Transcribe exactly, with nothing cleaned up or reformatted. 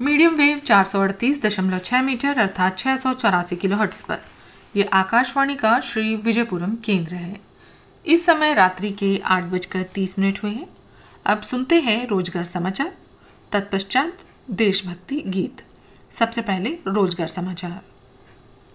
Medium wave चार सौ अड़तीस दशमलव छः मीटर अर्थात छः सौ चौरासी किलो हर्ट्ज पर यह आकाशवाणी का श्री विजयपुरम केंद्र है। इस समय रात्रि के आठ बजकर तीस मिनट हुए हैं। अब सुनते हैं रोजगार समाचार, तत्पश्चात देशभक्ति गीत। सबसे पहले रोजगार समाचार।